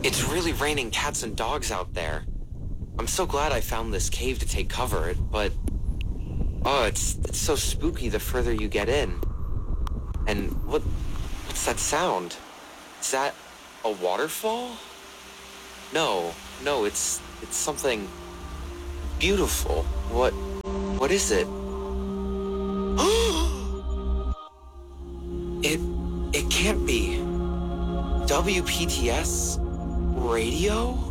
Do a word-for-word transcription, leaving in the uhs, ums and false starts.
It's really raining cats and dogs out there. I'm so glad I found this cave to take cover, but... Oh, it's, it's so spooky the further you get in. And what... what's that sound? Is that a waterfall? No, no, it's... it's something... beautiful. What... what is it? It... it can't be. W P T S? Radio?